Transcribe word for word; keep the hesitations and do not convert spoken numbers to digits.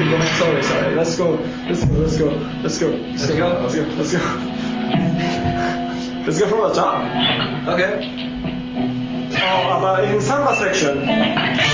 Sorry, sorry. Let's go. Let's go. Let's go. Let's go. Let's go. Let's go. Let's go. Let's go from the top. Okay. Oh, but in samba section,